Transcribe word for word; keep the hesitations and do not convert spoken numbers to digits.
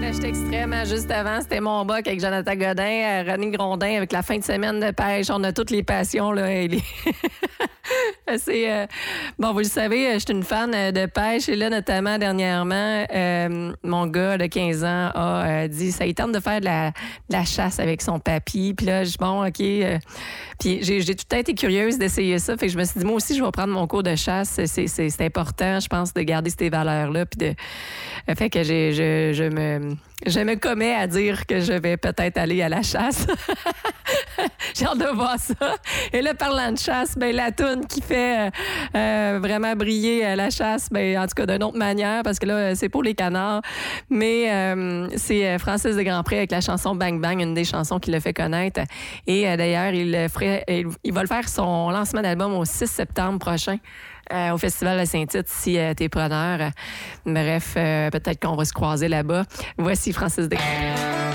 Petit extrait, hein, juste avant, c'était mon boc avec Jonathan Godin, euh, René Grondin avec la fin de semaine de pêche. On a toutes les passions, là. Et les... C'est, euh... Bon, vous le savez, je suis une fan de pêche. Et là, notamment, dernièrement, euh, mon gars de quinze ans a euh, dit ça lui tente de faire de la, de la chasse avec son papy. Puis là, je dis bon, OK. Euh... Puis j'ai, j'ai tout le temps été curieuse d'essayer ça. Fait que je me suis dit, moi aussi, je vais prendre mon cours de chasse. C'est, c'est, c'est important, je pense, de garder ces valeurs-là. Puis de... Fait que j'ai, je, je me... Je me commets à dire que je vais peut-être aller à la chasse. J'ai hâte de voir ça. Et là, parlant de chasse, ben, la toune qui fait euh, euh, vraiment briller euh, la chasse, ben, en tout cas d'une autre manière, parce que là, c'est pour les canards. Mais euh, c'est Francis de Grandpré avec la chanson Bang Bang, une des chansons qu'il a fait connaître. Et euh, d'ailleurs, il, ferait, il, il va le faire son lancement d'album au six septembre prochain. Euh, au Festival de Saint-Tite, si euh, t'es preneur. Bref, euh, peut-être qu'on va se croiser là-bas. Voici Francis de